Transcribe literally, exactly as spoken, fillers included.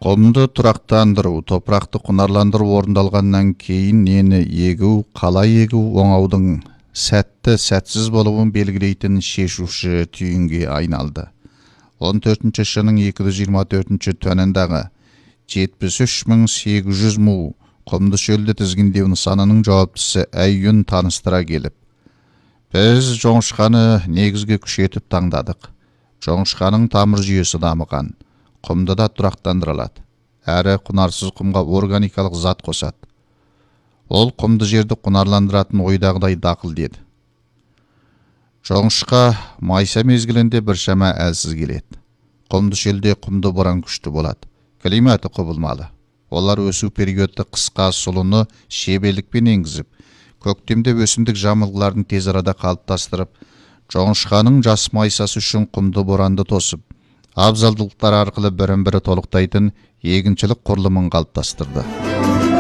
Құмды тұрақтандыру, топырақты құнарландыру орындалғаннан кейін нені егу, қалай егу оңаудың сәтті, сәтсіз болуын белгілейтін шешуші түйінге айналды. он төртінші шының екі жүз жиырма төртінші төніндағы жетпіс үш мың сегіз жүз му құмды шөлді тізгіндеу нысанының жауаптысы Әйюн таныстыра келіп, біз жоңышқаны негізге күшетіп таңдадық. Жоңышқаның тамыр жүйесі дамыған, құмды да тұрақтандырылады, әрі құнарсыз құмға органикалық зат қосады. Ол құмды жерді құнарландыратын ойдағыдай дақыл деді. Жоңышқа майса мезгілінде біршама әлсіз келеді. Құмды шөлде құмды боран күшті болады. Климаты құбылмалы. Олар өсу периоды қысқа сұлыны шебелікпен енгізіп, көктемде өсімдік жамылғыларын тез арада қалыптастырып, жоңышқаның жас майсасы үшін құмды боранды тосып, абзалдылықтар арқылы бірін бірі толықтайтын егіншілік құрылымын қалыптастырды.